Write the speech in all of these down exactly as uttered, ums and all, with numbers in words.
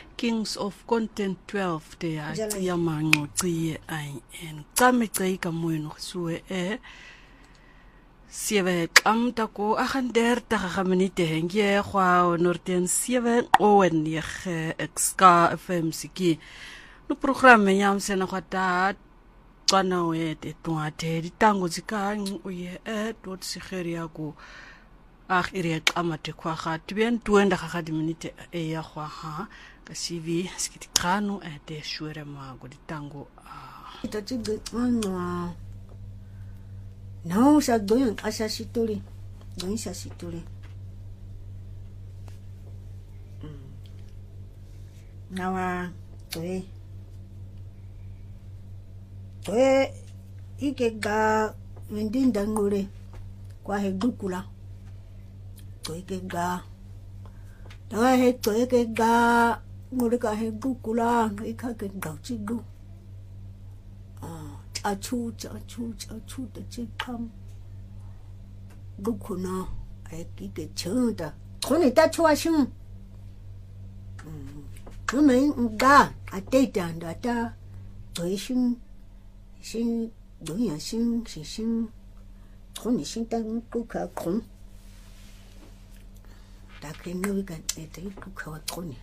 Kings of Content twelve te a tia mango tia ai en tame tei ka moino sue e sieve kam tako achander ta kamenite hengie kwa norten sieve owen ye exka fm siki no programme yam sena kwata tswana we te twate ditango zika uye e dot sigeria ko ag ire kamate kwa ga twen twenda ga di minute e ya kwa ha ka cv skitikano e te shure ma go ditango a tati de ano no sa doyan asa sitori doyan sa sitori nawa toe toe ike ga mendinda ngore kwa he dukula toe ke ga tawa he toe ke ga ngore ka he dukula ika ke ga chigu a chu cha chu cha chu de chi kam dukuna ai ki ke chunda kone ta chwa shin mm ga a te dan da ta toe shin shin doya shin shin shin kone shin ta ku ka kon ta ke no ga te te ku ka wa kone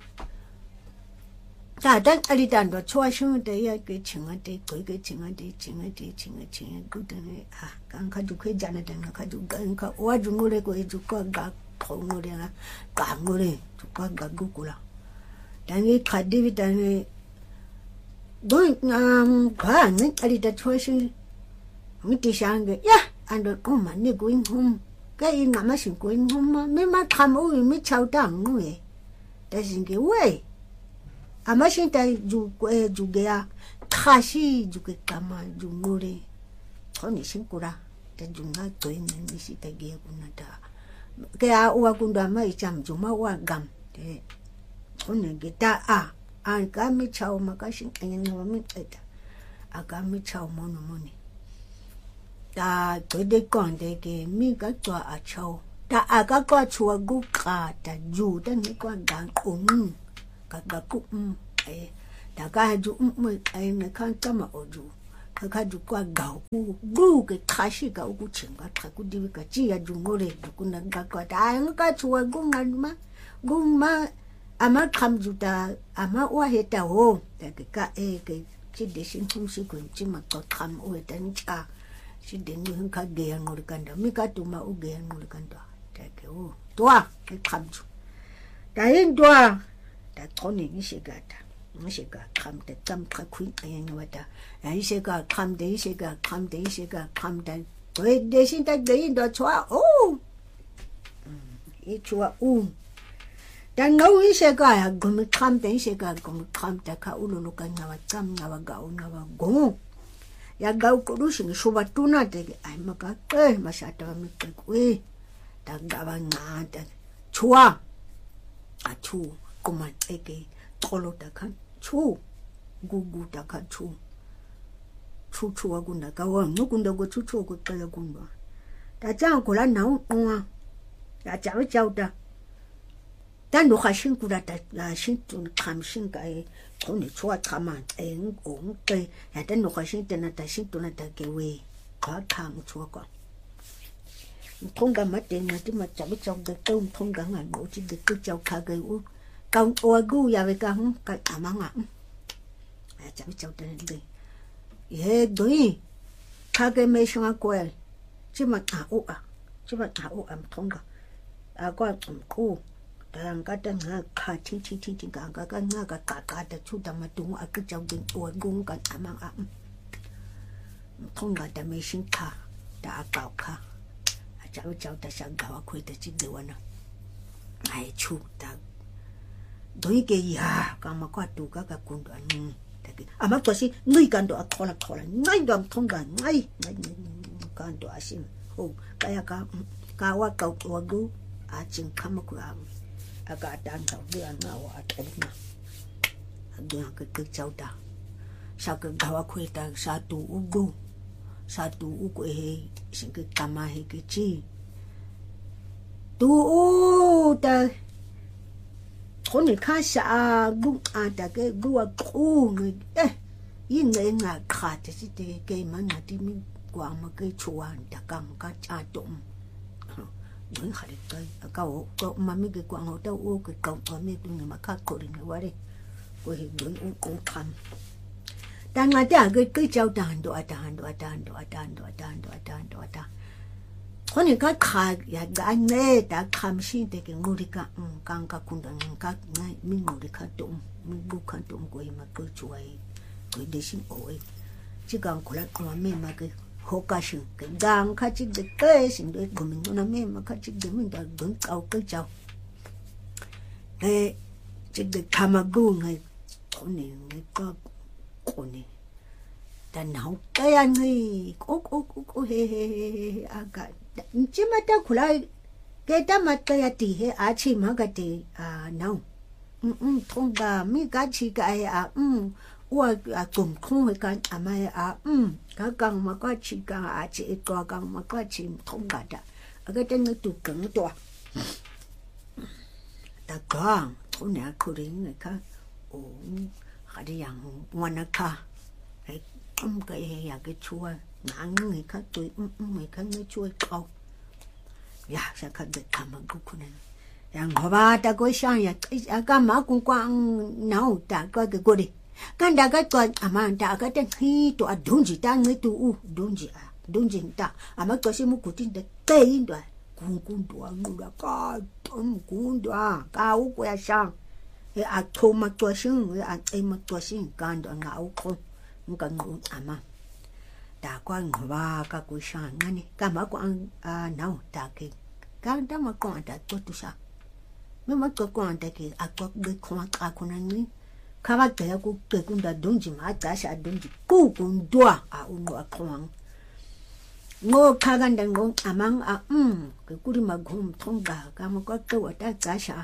ta dan ali dan do chwa shin de ya ke chinga de ko ke chinga de chinga de chinga chinga ku de ne a kan ka du ke jana dan ka du gan ka wa ju ngore ko ju ka ga ko ngore na ka ngore ju ka ga gu kula dan ni ka de dan ni do nam ka ni ali da chwa shin mi ti shang ge ya and ko ma ni going home ka i na ma shin going home me ma kam o mi chao dang no e da shin ge we amashinta ju eh jugea kashi juke kama jungure toni shinkura ta junga toine ni sita ge kunata ke a wa kunda mai cham juma wa gam te toni ge ta a an ka mi chao makashin anya no mi tseta aka mi chao mono moni ta tode konde ke mi ka twa a chao ta aka kwa chua gu ka ta ju ta ni kwa gang kum ka ku eh da ga ju mu ai ne kan tama oju ka ka ju kwa ga ku gu ke kashi ga ku chinga ka ku di ka ji ya ju ngore ku na ga ka da ang ka chuwa gu ngan ma gu ma ama kam ju da ama wa he ta ho da ka e ke ji de shin tum shi ku ji ma ko kam o ta ni cha shi de ni han ka ge ya ngore kan da mi ka tu ma u ge ya ngore kan da da ke o toa ke kam ju da yin toa da toni ni shi ga ta ni shi ga kam da tam ka ku ai ni wa da ai shi ga kam de shi ga kam de shi ga kam da doi de shin da de yin da chwa o i chwa u da no i shi ga ya gum kam de shi ga gum kam da ka u lu ka na wa tam na wa ga u na wa go ya ga ku ru shi ni shu ba tu na de ai ma ka ke ma sha ta mi ku e da ga wa na da chwa a chu kuma eke tolo da kan chu gugu da kan chu chu chu wa gunda ka wa no gunda go chu chu go kala gunda da jang ko la na wa ya ja wa ja da dan no kha shin ku da da la shin tun kham shin ka e ko ni chua khama e ngong ke ya dan no kha shin da na da shin tun da ke we ka kham chua ko thông cả mắt tiền mà chứ mà chả biết trong cái tôm thông cả ngàn bộ chỉ được cứ châu khá gây u công ô gu ya với cả cái à mang ạ chả biết châu tên gì ye đôi khá gây mấy sang quê chứ mà à u à chứ mà à u à thông cả à có khu đang cái đang ngã khá chi chi chi chi cả cái cái ngã cái cả cả để chú đam mà đúng à cứ châu tên ô gu cái à mang ạ thông cả để mấy sinh khá đã cao khá cháu cháu ta sang gạo quay ta chỉ điều nào ai chú ta đối cái ya cả mà qua tu cả cả quân đoàn à mà tôi xin người can đó thôi là thôi là ngay đoàn thông cả ngay ngay can đó xin ô cái cả cả qua cầu qua gu à chính khăm của à à cả đàn thầu đưa nào à thế mà đưa cái cái cháu ta sao cái gạo quay ta sao tu gu satu uku he sing ke kama he ke chi tu u ta thôn này khá xa gung à ta cái gua khu người ê yên người ngà khát thì thì cái mà nhà thì mình qua mà cái chùa ta cầm cái cha tụng những khát cái câu câu mà mình cái quảng hồ tao u cái câu mà mình cũng mà khát cổ đi người qua đi qua hiện những u u tham đang là ta cái cái cháu đàn đồ đàn đồ đàn đồ đàn đồ đàn đồ đàn đồ đànคนนี้ก็ขาดอยากได้เน่แต่คำสิ่งที่งูดิกะกังกับคุณดังกัดง่ายมีงูดิกะตุ่มมีบุกขันตุ่มกูเองมาก็ช่วยกูเดชิมโอ้ยที่กังคนละคนแม่มาก็หกกสิงก็ดังข้าจิกเด็กเกยสิ่งเด็กกูมึงคนละแม่มาข้าจิกเด็กมึงแต่ดึงเอาก็เจ้าเฮ้จิกเด็กทำมากูไงคนนี้ก็คนนี้แต่หนาวแก่ไงโอ้โอ้โอ้เฮ้เฮ้เฮ้อากาศchỉ mà ta khulai cái ta mà ta ti he à chỉ mà cái ti à nào um um thông ba mi cái chỉ cái à um wa à cùng không cái à mà à um cái càng mà cái chỉ cái à chỉ cái càng mà cái chỉ thông cả đó cái tên người tụ cứng to ta càng thông này cứ đi người khác ồ cái gìอย่างวันนั้นค่ะไอ้um cái hay à cái chua ngang người khác tôi um um người khác người chua câu ya sẽ khát được tham ăn cũng không nên yang hoa ta có sang ya cái mà cũng quăng nấu ta có cái cô đi cái đã cái con à mà ta cái tên khi tụi đúng gì ta người tụi u đúng gì à đúng gì ta à mà có xem một cuộc chiến để tên rồi cũng cũng tụi người đã có tụi cũng tụi cao quá sang thì à thô mà tụi sinh à em mà tụi sinh can tụi ngạo không không cần ngủ à mà ta quan hoa các cô sang ngay cái mà quan à nào ta cái cái đó mà quan ta tốt tu sa nhưng mà có quan ta cái à có cái quan à con này các bạn thấy cô cái cũng đã đúng gì mà ta sẽ đúng gì cô cũng đua à ông nói quan ngô các anh đang ngô à mang à um cái cô đi mà gom thông cả cái mà có cái what ta ta sẽ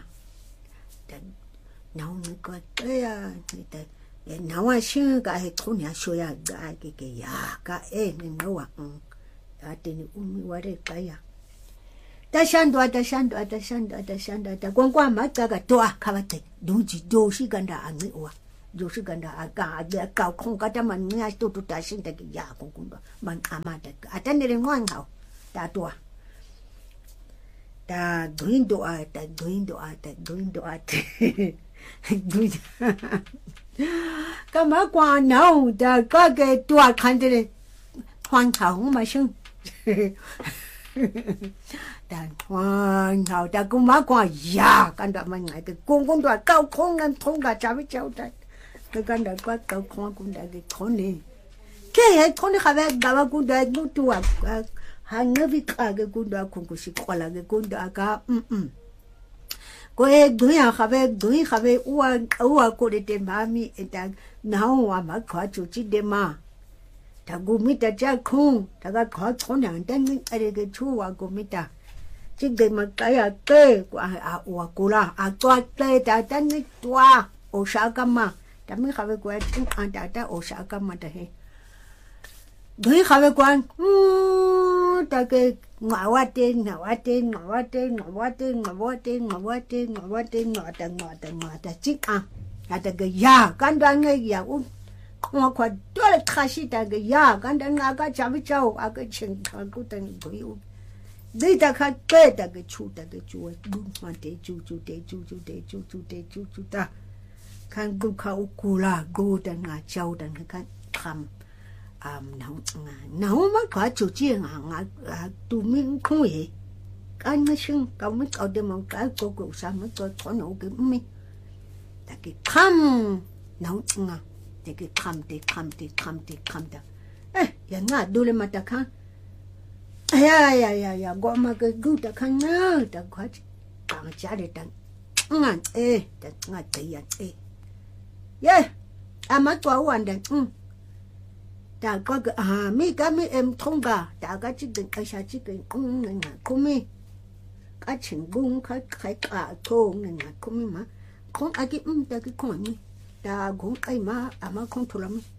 nào mới có cái à nào à xin cái thôn nhà soi à cái cái cái ya cái em nên nói à à thì umi qua đây cái ya ta sang đó ta sang đó ta sang đó ta sang đó ta quan quan mà cái cái toa các bạn thấy đúng gì đúng gì cái đó anh nghĩ wa đúng gì cái đó cái cái cao không cái đó mình nghe tôi tôi ta xin cái ya cũng cũng đó mình à mà ta à ta này ngoan hảo ta toa ta doing doa ta doing doa ta doing doa doing cái má quan nào ta có cái tua khăn thế hoàn hảo mà xong ta hoàn hảo ta cũng má quan ya cái đó mà ngày cái cung cũng tua cao không nên thông cả chả biết cháu ta cái cái đó có cao không cũng đã cái con này cái hệ con này khai gặp cũng đã cũng tua hàng người bị cái cũng đã cũng có sự quan là cái cũng đã cả um um cô đuổi à khá về đuổi khá về ua ua cô để tìm bà mi ta nào à mà khó chịu chỉ để mà ta cô mi ta cha không ta cái khó chọn hàng tên mình ở cái chú à cô mi ta chỉ để mà cái à cái à à ua cô là à cho cái ta tên mình tua Osaka mà ta mi khá về cô chúng anh ta ta Osaka mà ta hay đuổi khá về quan ta cái ngõ quá tên ngõ quá tên ngõ quá tên ngõ quá tên ngõ quá tên ngõ quá tên ngõ quá tên ngõ ta ngõ ta ngõ ta chích à ta cái ya can đoan ngay ya u không có tôi là khai sĩ ta cái ya can đoan ngay cái cháu với cháu à cái chuyện thằng cô ta người u đây ta khai cái ta cái chú ta cái chú đúng mà để chú chú để chú chú để chú chú để chú chú ta khang cô khâu cula cô ta ngã cháu ta cái tham à nào nào mà có chủ trương à à tụi mình không vậy anh mới xin cậu mới cậu để mong cái cô cô sao mới tôi có nấu cái mình tại cái khăm nấu ngà tại cái khăm thì khăm thì khăm thì khăm đó ê ya ngà đôi lên mặt ta khăn ya ya ya ya gọi mà cái gu ta khăn nữa ta có càng trả để ta ngà ê ta ngà thấy ya ê yeah à mà tôi hoàn thành ta có cái à mi cái mi em thông cả ta cái chỉ cần cái sao chỉ cần cũng nên là không mi cái chuyện cũng cái cái cả thôi nên là không mi mà không ai cái um ta cái con mi ta cũng cái mà à mà không thôi lắm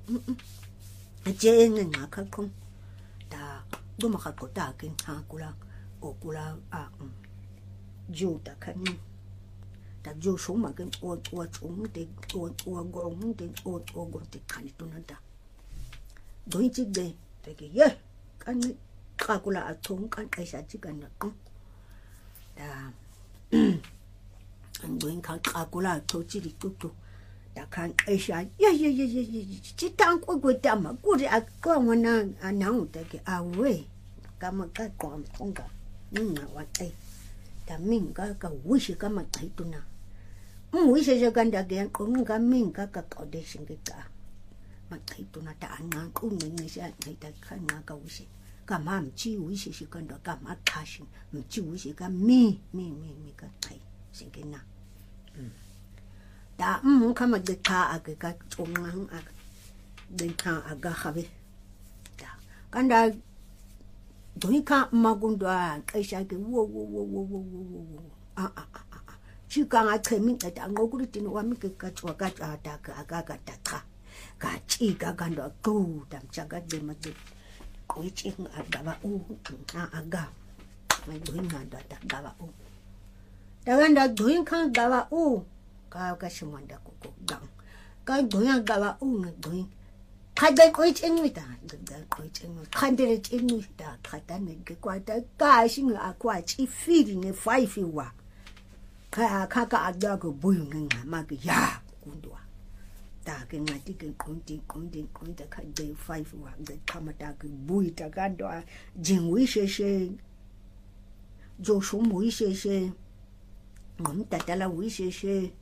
à chế nên là cái không ta đúng mà cái cổ ta cái hàng cula ô cula à dù ta cái mi ta jo shoma ke o o chung te o o gong te o o go te khani tunata doi chi de te ke ye kan ka kula a chung kan kai sha chi kan na da an doi kan ka kula to chi ri tu tu da kan kai sha ye ye ye ye chi tang ko go ta ma ku ri a ko wa na a na u te ke a we ka ma ka ko ang ka ni na wa te ta min ka ka wi shi ka ma tai tu na mu wi she kan da ge ko ka min ka ka ko de shin ke ka ma tai tu na ta an ku ni ni sha ni ta kan na ka wi shi ka ma m chi wi shi shi kan da ka ma ka shi m chi wi shi ka mi mi mi mi ka tai shin ke na da mu ka ma de ka a ke ka chung ang a de ka a ga ha be da kan da doi ka magundwa kai sha ke wo wo wo wo wo wo a a a chi ka nga chemi ta ngo ku tin wa mi ke ka chwa ka ta ta ka ka ka ta ka ka chi ka ka ndo ku dam cha ga de ma de ko chi nga da ba u a a ga mai doi nga da ta ga ba u da ga da doi ka ga ba u ka ka shi mon da ku ku dang ka doi ga ba u nga doi Kada ko ich inu ta da ko ich inu kada ich inu ta kada ne ke kwa ta ka shi nga akwa chi firi ne five wa ka ka ka ada ko buyu nga ma ke ya kundwa ta ke nga ti ke kunti kunti kunti ka de five wa de kama ta ke buyu ta ka do jin wi she she jo shu mu wi she she ngom ta ta la wi she she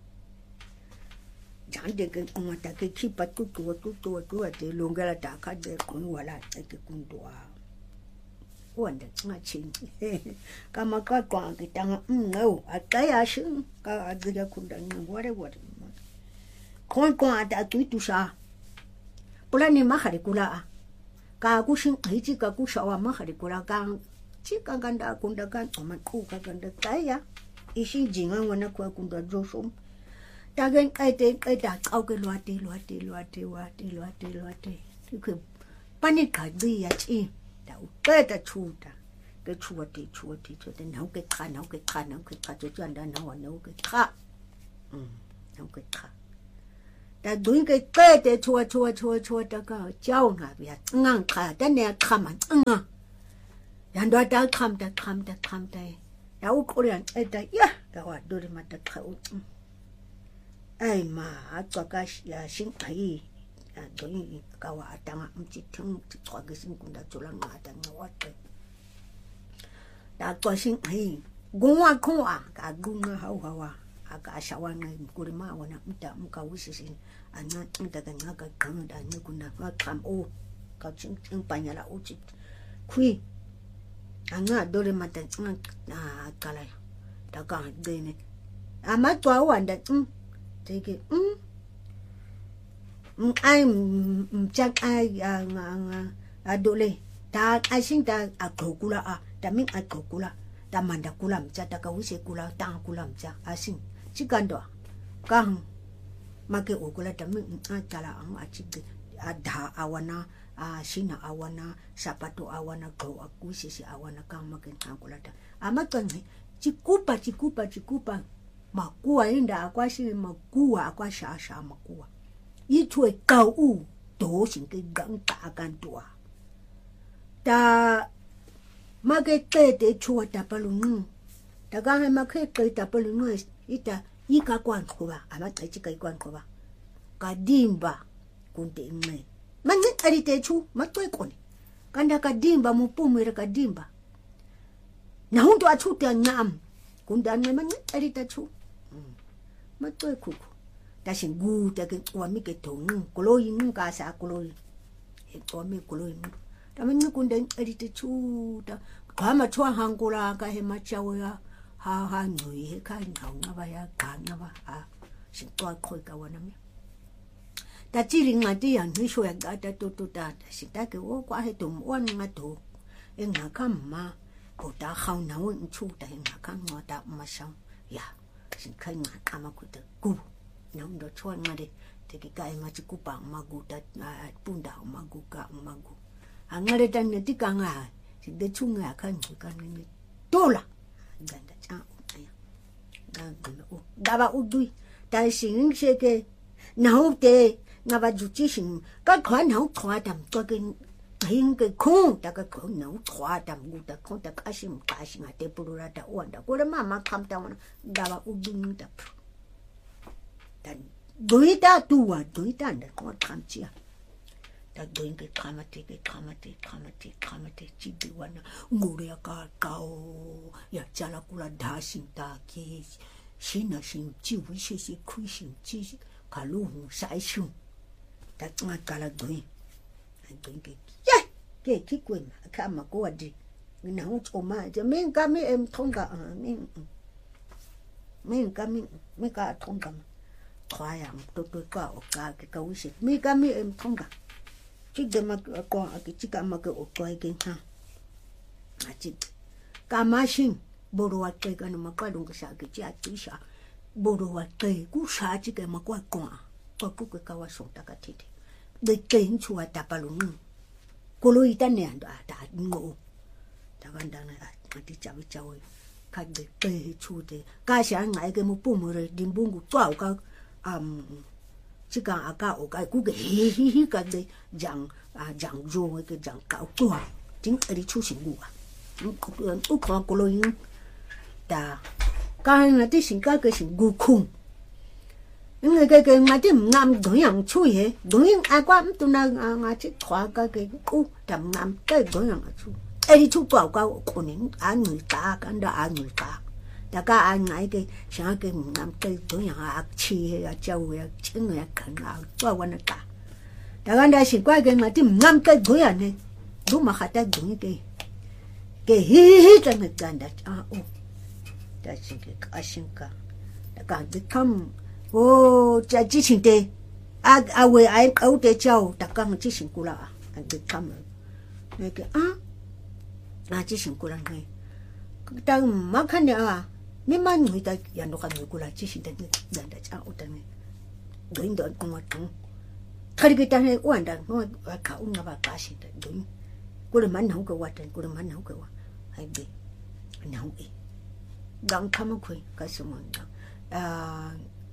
jande ke on ta ke ki pa tu tu tu tu tu te longela ta ka de kun wala ta ke kun do a wanda nga chin kama ka kwa ke tanga ngo a ka ya shin ka a diga kun da ngo ware ware kon kon ta tu tu sha pula ni ma khari kula a ka ku shin ai chi ka ku sha wa ma khari kula ka chi ka ganda kun da kan ma ku ka ganda ta ya ishi jinga wana kwa kun da jo shom ta gen kai te kai ta kau ke lwa te lwa te lwa te wa te lwa te lwa te ke pani ka di ya chi ta u ke ta chu ta ke chu wa te chu wa te chu te nau ke kha nau ke kha nau ke kha chu chan da nau wa nau ke kha um nau ke kha ta du ke ke te chu wa chu wa chu wa chu ta ka chao nga ya ngang kha ta ne kha ma nga yan do ta kham ta kham ta kham ta ya u ko ran ai ta ya ta wa do ri ma ta kha u ai ma a tswa ka ya shin ai a doi ka wa tanga mchi thung tswa ga shin kun da chola nga ta nga wa te da tswa shin ai gongwa khwa ka gunga hau hawa a ka shawa nga kuri ma wana mta mka wishi shin ana mta ka nga ka kang da ni kun na ka kam o ka chin chin panya la uchi kui anga dole mata nga na kala da ka de ne ama tswa wanda take um ai mchak ai adole ta ashin ta akokula a ta min akokula ta manda kula mcha ta ka wise kula ta kula mcha asin chikando kang make okula ta min atala ang achike ada awana a shina awana sapato awana go akusisi awana kang make kula ta amakan chikupa chikupa chikupa makua inda akwashi makua akwasha sha makua itwe ka u do shin ke gang ta kan tua ta magete te chua ta palunu ta ga ma ke ke ta palunu ita ika kwan kuba ama ta chi kai kwan kuba ka dimba kunte me manye ari te chu matwe kone kanda ka dimba mupumira ka dimba na hundu achu te nyam kunda me manye ari te chu matwe kuku ta shingu ta ke wa mi ke tong koloi nu ka sa koloi e to me koloi nu ta me nu kunda ari te chu ta ka ma chwa hangula ka he ma chawo ya ha ha nui he ka na na ba ya ka na ba a shin to khoi ka wa na me ta chi ring ma ti yang ni sho ya ga ta to to ta shin ta ke wo kwa he tum wan ma to e nga ka ma ko ta khau na wo chu ta nga ka ngo ta ma shang ya shin kai nga ka ma ku ta ku na ndo chwa nga de te ke kai ma chi ku pa ma gu ta punda ma gu ka ma gu a nga le ta ne ti ka nga shin de chu nga ka ni ka ni to la ganda cha ya ngaba udui ta sing sheke nau te ngaba juchi sing ka khwa nau khwa dam to ke hing ke khong ta ka khong nau khwa dam gu ta khong ta ka sim ka sing ate purura ta wanda ko le mama kham ta wana ngaba udui ta dan doi ta tuwa doi ta nda ko kham chia ta doi ke khamate ke khamate khamate khamate chi de wana ngure ka kao ya chala kula da sing ta ke Sina sing chi wishe si kui sing chi kalu hu sai shu ta nga kala doi ai doi ke ye ke ki kwen ka ma ko adi na hu cho ma je men ka me em thong ka men men ka me me ka thong ka khwa ya to to ka o ka ke ka wishe me ka me em thong ka chi de ma ko a ki chi ka ma ke o ko ke ha a chi ka ma shin boro wa ke kana makwa lunga sa ke cha tisha boro wa ke ku sa chi ke makwa kwa ko ku ke ka wa so ta ka tite de ke nchu wa ta palung ko lo ita ne anda ta ngo ta kan da na ta ti cha wi cha we ka de ke chu de ka sha ngai ke mo pu mo re dim bung ku twa ka um chi ka aka o ka ku ke hi hi hi ka de jang a jang jo ke jang ka twa ting ri chu sing gu wa ku ku ko ko lo yin ta cái là cái sinh cái cái sinh gu khung những người cái cái mà cái ngam đối tượng chui hết đối tượng ai qua tụi nó ngà chỉ khóa cái cái cu đầm ngam cái đối tượng chui ai đi chui vào cái con những anh người ta cái đó anh người ta đại ca anh ngay cái sáng cái ngam cái đối tượng à chi hay châu hay chính người cần à qua quan cả đại ca đây sinh cái cái mà cái ngam cái đối tượng này đúng mà khát cái đối cái cái hi hi cái người cần đặt à ô ta sinh cái cái sinh cả đại ca bị thăm ô cha chỉ sinh thế à à vậy ai ấu thế cháu đại ca chỉ sinh cú la anh bị thăm này cái à à chỉ sinh cú la này ta mà khăn này à nếu mà người ta nhận được cái cú la chỉ sinh thế này đại cha ô thế này đối đối con mà thằng khai cái ta này quan đàn nó cả ông nhà bà cả sinh thế đối cú là mình không có quan trọng cú là mình không có quan hay bị mình không ý đang tham khơi cái số mình à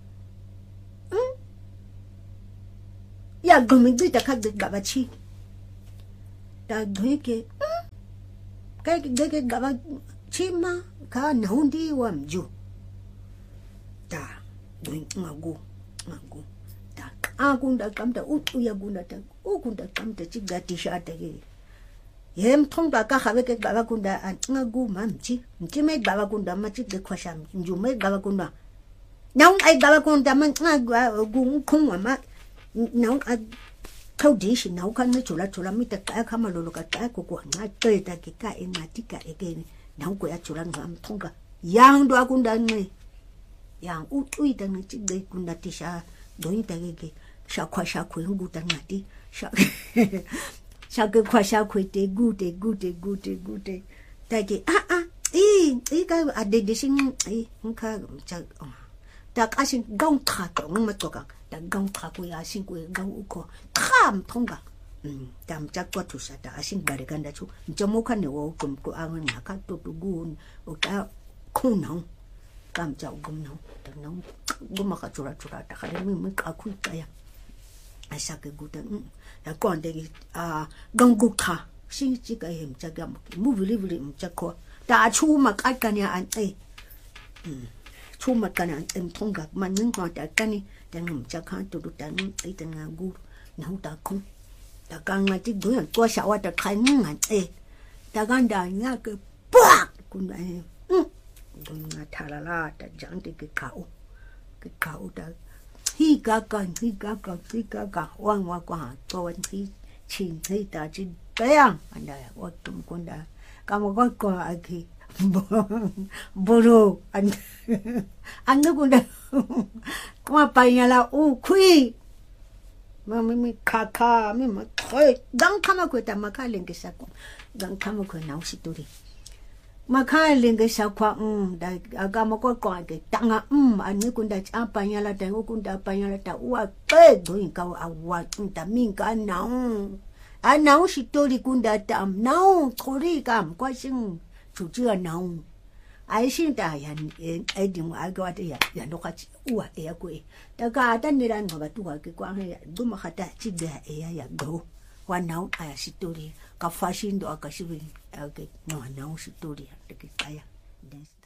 ya gumi bi ta ka gaba chi ta gui ke cái cái cái gaba chi ma ka nau di wam ju ta gui ngagu ngagu ta a kun da kam ta u ya gun da ta u kun da kam ta chi ga ti sha ta ge yem thong da ka khabe ke gaba kun da ngagu mam chi chi me gaba kun da ma chi de khwa sham ju me gaba kun da nong ai gaba kun da ma ngagu gu khung ma nấu à thâu đi xin nấu khăn mới chủ là chủ là mới tất cả khăm mà lolo cả cái của của ngay tới ta cái cái mà tất cả cái nấu của chủ là ngắm thông cả yang đó cũng đang này yang út ui đang này chỉ để cũng đã thì sao đối ta cái cái sao khoa sao khuyên gu đang này đi sao sao cái khoa sao khuyên để gu để gu để gu để gu để ta cái à à ý ý cái à để để xin ý không khác chắc ta cái xin gông thà tổng mà tôi cả ta gông thà quỳ à xin quỳ gông u co tham thông cả tam chắc qua thu sát ta xin bari kan đã chú cho mua khăn nhiều cùng của anh nhà các tụt gun ở ta không nóng tam cháu gom nóng ta nóng gom mà cả chura chura ta cái mình mình cả khui cái à sao cái gu ta ya còn đây à gông gu thà xin chỉ cái hem chắc cái mu vili vili chắc co ta chú mà cái cái nhà anh ấy chú mà cái này em thông gặp mà những họ đã cái này đang ngắm chắc hắn tụt tụt đang ấy đang ngang gu nấu ta không ta càng ngày chỉ đối với tua sạo ta khai ngàn ấy ta càng đài nhá cái bạc cũng này cũng là thà là la ta chẳng thì cái khẩu cái khẩu ta hi cả cả hi cả cả hi cả cả hoang hoa qua tôi hi chín hi ta chỉ béng anh đây ở trong con đã cả một con con ai khi boro anh anh nó cũng được mà phải nhà là u khui mà mình mình khá khá mình mà thôi đang tham gia ta mà khai lên cái sao đang tham gia nào xí tôi đi mà khai lên cái sao qua um đại aga mà có coi cái tăng à um anh nó cũng đã à phải nhà là đại cũng đã phải nhà là ta ua cái đối câu à ua ta mình cái nào anh nào xí tôi đi cũng đã tạm nào thôi đi cảm quá chừng chủ chưa nào ai shinta ya ai ding a ga wata ya ya no ka uwa e ya ko ta ka ta ni ran ga tu ka ke kwa ya duma khata chi ga e ya ya go wa now aya story ka fashion do aka shi ke no now story ta ke kaya